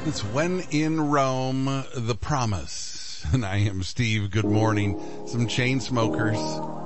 It's When in Rome, The Promise. And I am Steve. Good morning. Some chain smokers